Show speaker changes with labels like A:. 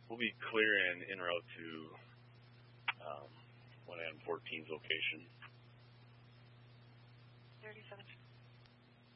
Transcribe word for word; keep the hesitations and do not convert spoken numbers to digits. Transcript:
A: We'll be clear and en route to um, one Adam fourteen's location.
B: thirty-seven.